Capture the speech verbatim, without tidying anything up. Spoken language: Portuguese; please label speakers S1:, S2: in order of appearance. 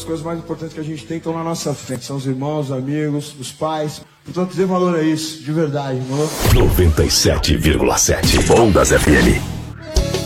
S1: coisas mais importantes que a gente tem estão na nossa frente. São os irmãos, os amigos, os pais. Portanto, dê valor a isso, de verdade, mano.
S2: noventa e sete vírgula sete Ondas F M.